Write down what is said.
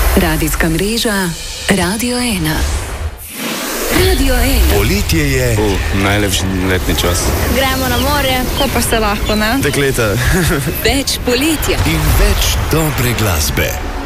Radijska mreža Radio 1. Radio 1. Poletje je najlepši letni čas. Gremo na morje, ko pa se lahko, ne? Dekleta. Več poletja in več dobre glasbe.